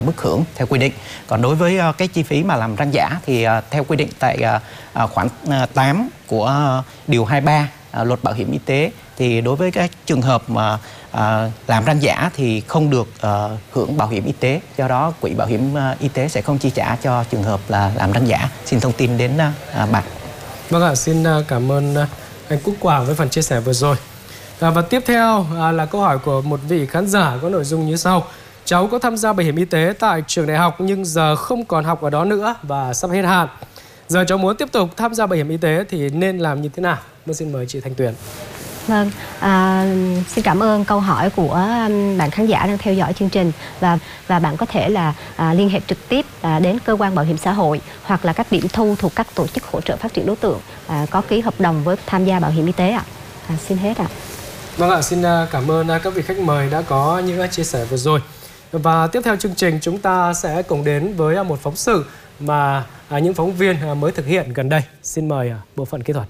mức hưởng theo quy định. Còn đối với cái chi phí mà làm răng giả thì theo quy định tại khoản 8 của điều 23 luật bảo hiểm y tế, thì đối với các trường hợp mà làm răng giả thì không được hưởng bảo hiểm y tế. Do đó quỹ bảo hiểm y tế sẽ không chi trả cho trường hợp là làm răng giả. Xin thông tin đến bạn. Vâng ạ, xin cảm ơn anh Quốc Quảng với phần chia sẻ vừa rồi. Và tiếp theo là câu hỏi của một vị khán giả có nội dung như sau. Cháu có tham gia bảo hiểm y tế tại trường đại học nhưng giờ không còn học ở đó nữa và sắp hết hạn. Giờ cháu muốn tiếp tục tham gia bảo hiểm y tế thì nên làm như thế nào? Xin mời chị Thanh Tuyền. Vâng, xin cảm ơn câu hỏi của bạn khán giả đang theo dõi chương trình, và bạn có thể là liên hệ trực tiếp đến cơ quan bảo hiểm xã hội hoặc là các điểm thu thuộc các tổ chức hỗ trợ phát triển đối tượng có ký hợp đồng với tham gia bảo hiểm y tế ạ. Xin hết ạ. Vâng ạ, xin cảm ơn các vị khách mời đã có những chia sẻ vừa rồi. Và tiếp theo chương trình chúng ta sẽ cùng đến với một phóng sự mà những phóng viên mới thực hiện gần đây. Xin mời bộ phận kỹ thuật.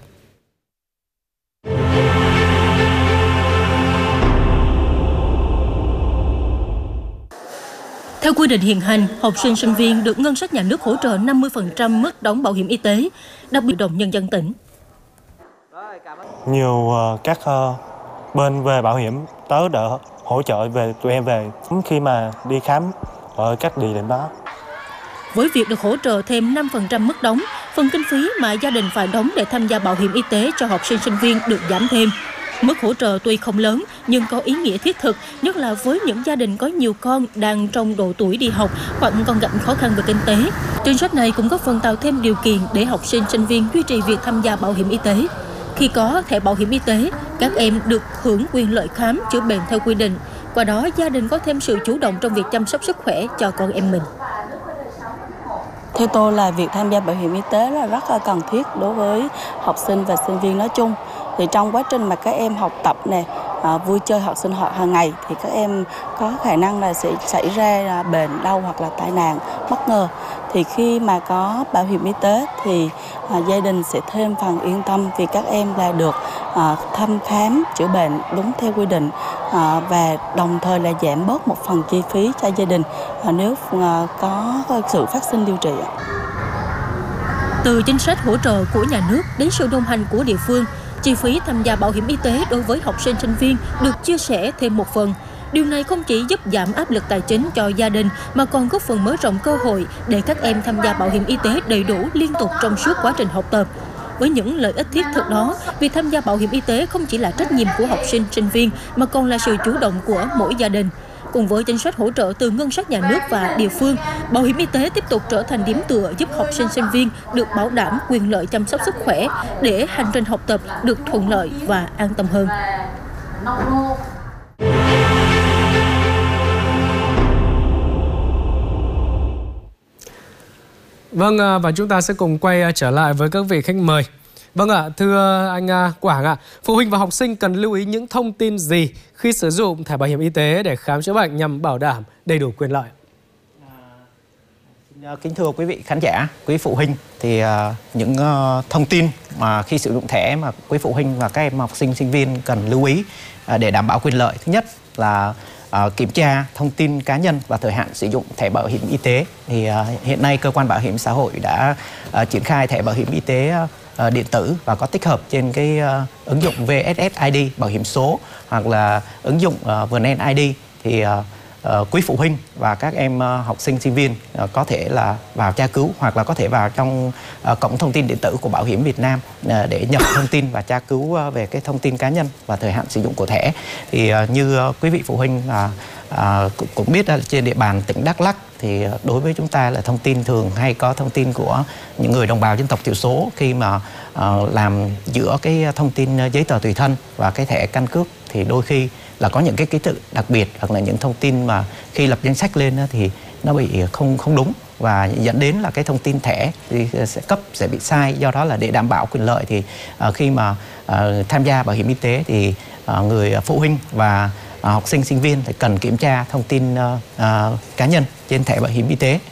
Theo quy định hiện hành, học sinh sinh viên được ngân sách nhà nước hỗ trợ 50% mức đóng bảo hiểm y tế, đặc biệt Hội đồng Nhân dân tỉnh. Nhiều các bên về bảo hiểm tới đỡ hỗ trợ về tụi em về khi mà đi khám ở các địa điểm đó. Với việc được hỗ trợ thêm 5% mức đóng, phần kinh phí mà gia đình phải đóng để tham gia bảo hiểm y tế cho học sinh sinh viên được giảm thêm. Mức hỗ trợ tuy không lớn nhưng có ý nghĩa thiết thực, nhất là với những gia đình có nhiều con đang trong độ tuổi đi học hoặc còn gặp khó khăn về kinh tế. Chính sách này cũng góp phần tạo thêm điều kiện để học sinh sinh viên duy trì việc tham gia bảo hiểm y tế. Khi có thẻ bảo hiểm y tế, các em được hưởng quyền lợi khám chữa bệnh theo quy định. Qua đó, gia đình có thêm sự chủ động trong việc chăm sóc sức khỏe cho con em mình. Theo tôi là việc tham gia bảo hiểm y tế là rất là cần thiết đối với học sinh và sinh viên nói chung. Thì trong quá trình mà các em học tập này, vui chơi học sinh hoạt hàng ngày thì các em có khả năng là sẽ xảy ra bệnh đau hoặc là tai nạn bất ngờ. Thì khi mà có bảo hiểm y tế thì gia đình sẽ thêm phần yên tâm vì các em là được thăm khám chữa bệnh đúng theo quy định, và đồng thời là giảm bớt một phần chi phí cho gia đình nếu có sự phát sinh điều trị. Từ chính sách hỗ trợ của nhà nước đến sự đồng hành của địa phương, chi phí tham gia bảo hiểm y tế đối với học sinh sinh viên được chia sẻ thêm một phần. Điều này không chỉ giúp giảm áp lực tài chính cho gia đình mà còn góp phần mở rộng cơ hội để các em tham gia bảo hiểm y tế đầy đủ liên tục trong suốt quá trình học tập. Với những lợi ích thiết thực đó, việc tham gia bảo hiểm y tế không chỉ là trách nhiệm của học sinh, sinh viên mà còn là sự chủ động của mỗi gia đình. Cùng với chính sách hỗ trợ từ ngân sách nhà nước và địa phương, bảo hiểm y tế tiếp tục trở thành điểm tựa giúp học sinh sinh viên được bảo đảm quyền lợi chăm sóc sức khỏe để hành trình học tập được thuận lợi và an tâm hơn. Vâng, và chúng ta sẽ cùng quay trở lại với các vị khách mời. Vâng ạ, thưa anh Quảng ạ, phụ huynh và học sinh cần lưu ý những thông tin gì khi sử dụng thẻ bảo hiểm y tế để khám chữa bệnh nhằm bảo đảm đầy đủ quyền lợi? Kính thưa quý vị khán giả, quý phụ huynh, thì những thông tin mà khi sử dụng thẻ mà quý phụ huynh và các em học sinh sinh viên cần lưu ý để đảm bảo quyền lợi. Thứ nhất là kiểm tra thông tin cá nhân và thời hạn sử dụng thẻ bảo hiểm y tế. Thì hiện nay cơ quan bảo hiểm xã hội đã triển khai thẻ bảo hiểm y tế điện tử và có tích hợp trên cái ứng dụng VSS-ID bảo hiểm số hoặc là ứng dụng VNN ID. Thì quý phụ huynh và các em học sinh sinh viên có thể là vào tra cứu hoặc là có thể vào trong cổng thông tin điện tử của Bảo hiểm Việt Nam để nhập thông tin và tra cứu về cái thông tin cá nhân và thời hạn sử dụng của thẻ. Thì như quý vị phụ huynh cũng biết là trên địa bàn tỉnh Đắk Lắk thì đối với chúng ta là thông tin thường hay có thông tin của những người đồng bào dân tộc thiểu số khi mà làm giữa cái thông tin giấy tờ tùy thân và cái thẻ căn cước thì đôi khi là có những cái ký tự đặc biệt hoặc là những thông tin mà khi lập danh sách lên thì nó bị không đúng và dẫn đến là cái thông tin thẻ thì sẽ bị sai. Do đó là để đảm bảo quyền lợi thì khi mà tham gia bảo hiểm y tế thì người phụ huynh và học sinh sinh viên thì cần kiểm tra thông tin cá nhân trên thẻ bảo hiểm y tế